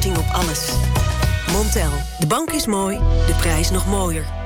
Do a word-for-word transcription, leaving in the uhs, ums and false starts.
korting op alles. Montel, de bank is mooi, de prijs nog mooier.